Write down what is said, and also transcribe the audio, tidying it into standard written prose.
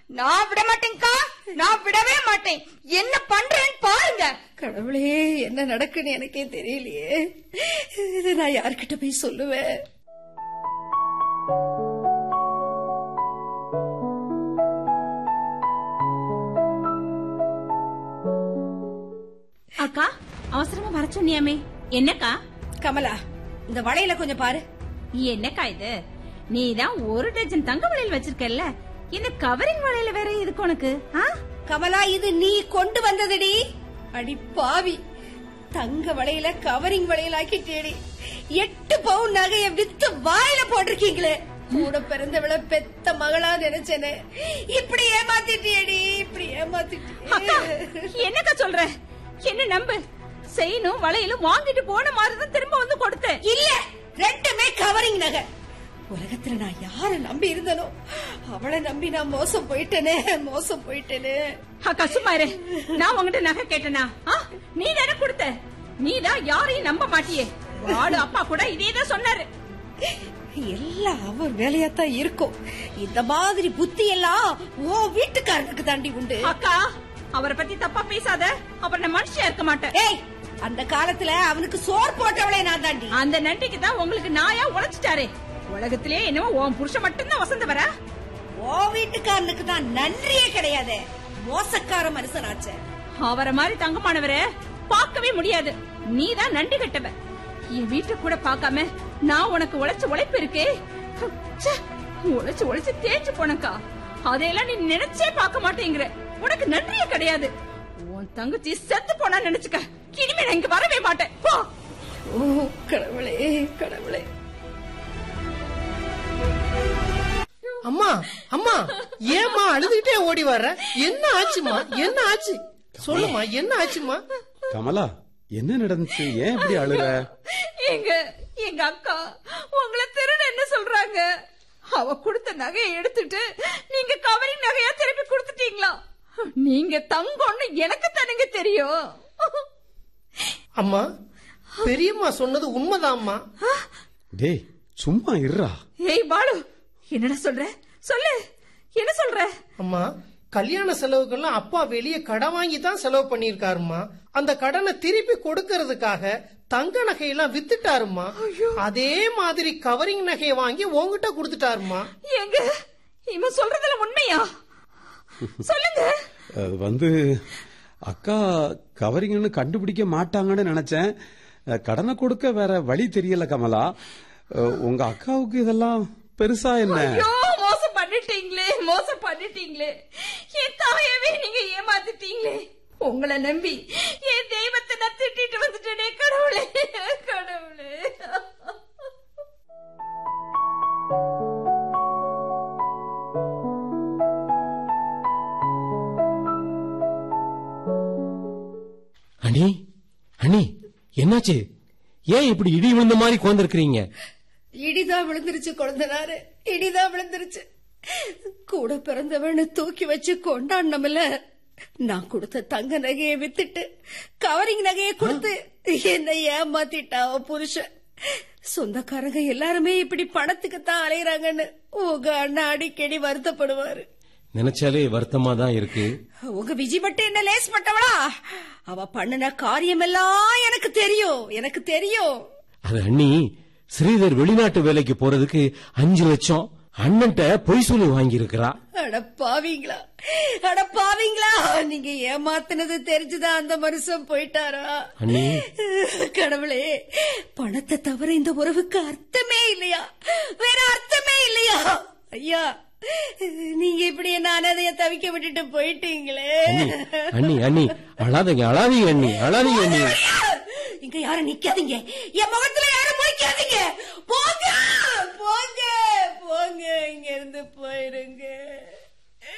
நான் விட மாட்டேன்க்கா, நான் விடவே மாட்டேன். என்ன பண்றேன்னு பாருங்க. கடவுளே, என்ன நடக்குன்னு எனக்கே தெரியலையே. இது நான் யார்கிட்ட போய் சொல்லுவேன்? அக்கா, அவசரமா வர சொன்னியாமே, என்னக்கா? கமலா, இந்த வளையல கொஞ்சம் பாரு. என்னக்கா இது? நீதான் 1 டஜன் தங்க வளையல் வச்சிருக்கல, இந்த கவரிங் வளையல வேற எதுக்கு உனக்கு? கமலா, இது நீ கொண்டு வந்ததுடி. அடி பாவி, தங்க வளையல கவரிங் வளையலாக்கிட்டேடி. 8 பவுன் நகைய வித்து வாயில போட்டிருக்கீங்களே. கூட பிறந்தவள பெத்த மகளா நினைச்சேனே, இப்படி ஏமாத்திட்டியடி, இப்படி ஏமாத்திட்டியே. என்னக்கா சொல்ற? என்ன நம்பு, செயினும் வளையலும் வாங்கிட்டு போன மாதிரிதான் திரும்ப வந்து கொடுத்தேன். இல்ல, 2மே கவரிங் நகை. உலகத்துல நான் யார நம்பி இருந்தனோ அவளை நம்பி நான் மோசம் போயிட்டேனே. அக்கா சும்மா இரு. நான் உங்ககிட்ட நகை கேட்டனா? நீ தானே கொடுத்த. நீதான் யாரையும் நம்ப மாட்டியே. வாடு அப்பா கூட இதேதான் சொன்னாரு. எல்லாம் அவர் வேலையாத்தான் இருக்கும். இந்த மாதிரி புத்தி எல்லாம் ஓ வீட்டுக்காரனுக்கு தாண்டி உண்டு. அக்கா, அவரை பத்தி தப்பா பேசாத. அப்புறம் நான் மனுஷியா இருக்க மாட்டேன். அந்த காலத்துல அவனுக்கு சோறு போட்டவளே நான் தாண்டி. அந்த நன்றிக்கு தான் உங்களுக்கு நாயா உழைச்சிட்டாரே. உலகத்திலே என்னவோ உன் புருஷன் மட்டும்தான் வசந்தவரா? ஓ வீட்டுக்காரனுக்கு தான் நன்றியே கிடையாது. மோசக்கார மனுஷனாச்சே. அவரை மாதிரி தங்கமானவரை பார்க்கவே முடியாது. நீதான் நன்றி கட்டவ. என் வீட்டை கூட பார்க்காம நான் உனக்கு உழைச்ச உழைப்பு இருக்கே, உழைச்சு தேய்ச்சு போனக்கா. அதையெல்லாம் நீ நினைச்சே பார்க்க மாட்டேங்கிற. உனக்கு நன்றியே கிடையாது. உன் தங்கச்சி செத்து போனா நினைச்சுக்க. இனிமே நான் இங்க வரவே மாட்டேன். போ. ஓ கடவுளே, கடவுளே. அம்மா, அம்மா, ஏமா அழுதுகிட்டே ஓடி வர்ற? என்ன ஆச்சுமா? என்ன ஆச்சு? சொல்லுமா, என்ன ஆச்சுமா? கமலா, என்ன நடந்துச்சு? ஏன் இப்படி அழுற? எங்க அக்கா உங்களை திருட என்ன சொல்றாங்க. அவ கொடுத்த நகையை எடுத்துட்டு நீங்க கவரிங் நகையா திருப்பி கொடுத்துட்டீங்களா? நீங்க தங்கம்னு எனக்கு தானுங்க தெரியும். அம்மா, பெரியம்மா சொன்னது உண்மைதான்மா. டேய் சும்மா இருடா. ஏய் பாலு, என்னடா சொல்ற? சொல்லு, என்ன சொல்ற? அம்மா, கல்யாண செலவுக்கெல்லாம் அப்பா வெளியே கடன் வாங்கி தான் செலவு பண்ணிருக்காருமா. அந்த கடனை திருப்பி கொடுக்கறதுக்காக தங்க நகையெல்லாம் வித்துட்டாருமா. அதே மாதிரி கவரிங் நகையை வாங்கி உங்ககிட்ட கொடுத்துட்டாருமா. எங்க இவன் சொல்றதுல உண்மையா? சொல்லுங்க. வந்து அக்கா கவரிங்னு கண்டுபிடிக்க மாட்டாங்கன்னு நினைச்சேன். கடனை கொடுக்க வேற வழி தெரியல கமலா. உங்க அக்காவுக்கு இதெல்லாம் பெருசா என்ன? மோசம் பண்ணிட்டீங்களே. என் தாயவே நீங்க ஏமாத்திட்டீங்களே. உங்களை நம்பி என் தெய்வத்தை நான் திட்டிட்டு வந்துட்டேனே. கடவுளே, கடவுளே. அண்ணி, அண்ணி, என்னாச்சு? ஏன் இப்படி இடி விழுந்த மாதிரி கோந்திருக்கிறீங்க? இடிதான் விழுந்துருச்சு கொழுந்தனாரு, இடிதான் விழுந்துருச்சு. கூட பிறந்தவன்னு தூக்கி வச்சு கொண்டாடணும்ல. நான் கொடுத்த தங்க நகையை வித்துட்டு கவரிங் நகையை கொடுத்து என்ன ஏமாத்திட்டா புருஷன். சொந்தக்காரங்க எல்லாருமே இப்படி பணத்துக்குத்தான் அலையறாங்கன்னு உங்க அண்ணா அடிக்கடி வருத்தப்படுவாரு. நினைச்சாலே வருத்தமா தான் இருக்கு. உங்க விஜி மட்டும் என்ன லேஸ் பட்டவளா? அவ பண்ணின காரியம் எல்லாம் எனக்கு தெரியும். அது அண்ணி, ஸ்ரீதர் வெளிநாட்டு வேலைக்கு போறதுக்கு 5 லட்சம் அண்ணன்ட்ட பொய் சொல்லி வாங்கி இருக்கிறா. அடப்பாவீங்களா, நீங்க ஏமாத்தினது தெரிஞ்சுதான் அந்த மனுஷன் போயிட்டாரா? அண்ணி, கடவுளே, பணத்தை தவிர இந்த உறவுக்கு அர்த்தமே இல்லையா? வேற அர்த்தமே இல்லையா? ஐயா, நீங்க இப்படி என்ன அனாதைய தவிக்க விட்டுட்டு போயிட்டீங்களே. அண்ணி, அண்ணி, அழாதீங்க அண்ணி. இங்க யாரும் நிக்காதீங்க, என் முகத்துல யாரும் போய்க்காதீங்க. போங்க, இங்க இருந்து போயிருங்க.